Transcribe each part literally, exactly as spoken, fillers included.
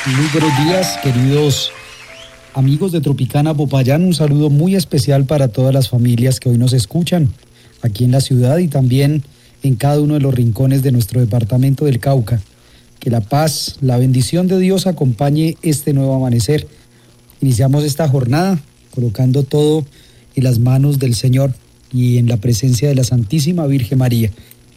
Muy buenos días, queridos amigos de Tropicana Popayán. Un saludo muy especial para todas las familias que hoy nos escuchan aquí en la ciudad y también en cada uno de los rincones de nuestro departamento del Cauca. Que la paz, la bendición de Dios acompañe este nuevo amanecer. Iniciamos esta jornada colocando todo en las manos del Señor y en la presencia de la Santísima Virgen María.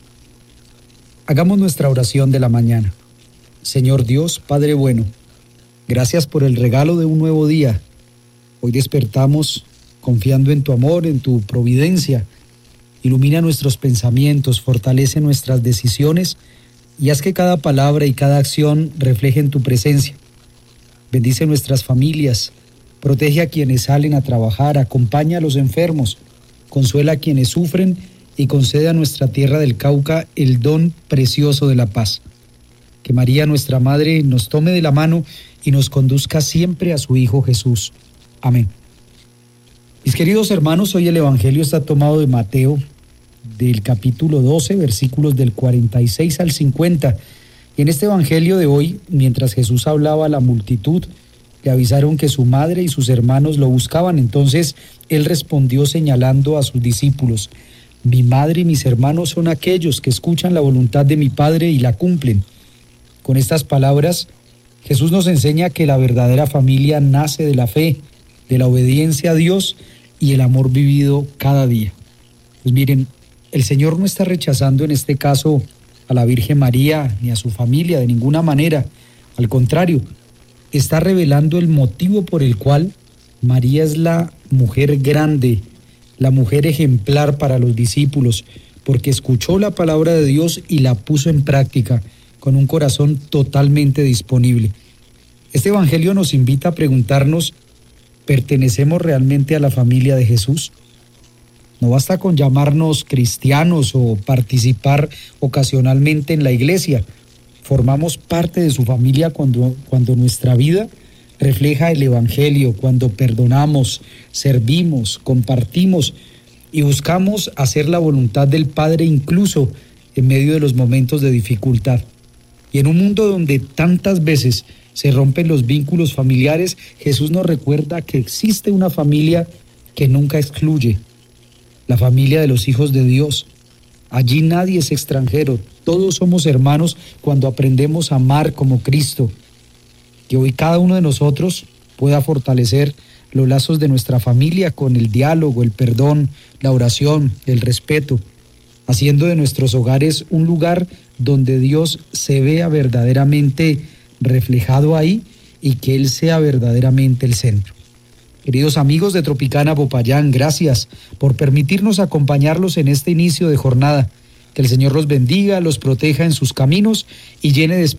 Hagamos nuestra oración de la mañana. Señor Dios, Padre bueno, gracias por el regalo de un nuevo día. Hoy despertamos confiando en tu amor, en tu providencia. Ilumina nuestros pensamientos, fortalece nuestras decisiones y haz que cada palabra y cada acción reflejen tu presencia. Bendice nuestras familias, protege a quienes salen a trabajar, acompaña a los enfermos, consuela a quienes sufren y concede a nuestra tierra del Cauca el don precioso de la paz. Que María, nuestra Madre, nos tome de la mano y nos conduzca siempre a su Hijo Jesús. Amén. Mis queridos hermanos, hoy el Evangelio está tomado de Mateo, del capítulo doce, versículos del cuarenta y seis al cincuenta. Y en este Evangelio de hoy, mientras Jesús hablaba a la multitud, le avisaron que su madre y sus hermanos lo buscaban. Entonces él respondió señalando a sus discípulos: mi madre y mis hermanos son aquellos que escuchan la voluntad de mi Padre y la cumplen. Con estas palabras, Jesús nos enseña que la verdadera familia nace de la fe, de la obediencia a Dios y el amor vivido cada día. Pues miren, el Señor no está rechazando en este caso a la Virgen María ni a su familia de ninguna manera. Al contrario, está revelando el motivo por el cual María es la mujer grande, la mujer ejemplar para los discípulos, porque escuchó la palabra de Dios y la puso en práctica con un corazón totalmente disponible. Este Evangelio nos invita a preguntarnos: ¿pertenecemos realmente a la familia de Jesús? No basta con llamarnos cristianos o participar ocasionalmente en la iglesia. Formamos parte de su familia cuando, cuando nuestra vida refleja el Evangelio, cuando perdonamos, servimos, compartimos y buscamos hacer la voluntad del Padre incluso en medio de los momentos de dificultad. Y en un mundo donde tantas veces se rompen los vínculos familiares, Jesús nos recuerda que existe una familia que nunca excluye, la familia de los hijos de Dios. Allí nadie es extranjero, todos somos hermanos cuando aprendemos a amar como Cristo. Que hoy cada uno de nosotros pueda fortalecer los lazos de nuestra familia con el diálogo, el perdón, la oración, el respeto, haciendo de nuestros hogares un lugar donde Dios se vea verdaderamente reflejado ahí y que Él sea verdaderamente el centro. Queridos amigos de Tropicana Popayán, gracias por permitirnos acompañarlos en este inicio de jornada. Que el Señor los bendiga, los proteja en sus caminos y llene de